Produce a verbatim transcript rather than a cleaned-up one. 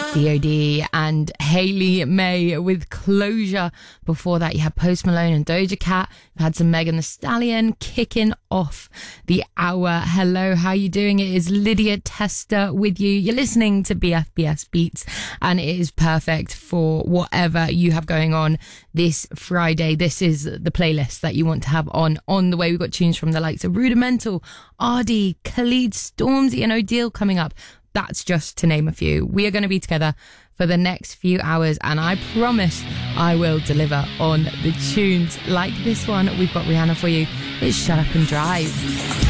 D O D and Hayley May with Closure. Before that, you had Post Malone and Doja Cat. You had some Megan Thee Stallion kicking off the hour. Hello, how you doing? It is Lydia Tester with you. You're listening to B F B S Beats, and it is perfect for whatever you have going on this Friday. This is the playlist that you want to have on on the way. We've got tunes from the likes of Rudimental, R D, Khalid, Stormzy and Odile coming up. That's just to name a few. We are going to be together for the next few hours, and I promise I will deliver on the tunes like this one. We've got Rihanna for you. It's Shut Up and Drive.